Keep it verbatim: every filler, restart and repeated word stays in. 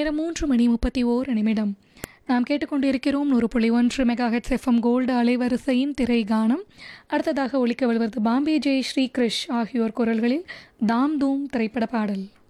நேரம் மூன்று மணி முப்பத்தி ஓர் நிமிடம். நாம் கேட்டுக்கொண்டிருக்கிறோம் நூறு புள்ளி ஒன்று மெகா ஹெட்ஸ் எஃப்எம் கோல்டு அலைவரிசையின் திரை கானம். அடுத்ததாக ஒலிக்க வருவது பாம்பே ஜெய், ஸ்ரீ கிரிஷ் ஆகியோர் குரல்களில் தாம் தூம் திரைப்பட பாடல்.